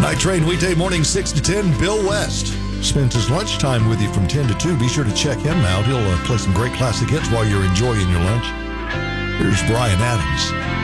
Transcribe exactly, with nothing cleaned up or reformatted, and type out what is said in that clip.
Night Train weekday morning six to ten. Bill West spends his lunchtime with you from ten to two. Be sure to check him out. He'll uh, play some great classic hits while you're enjoying your lunch. Here's Bryan Adams.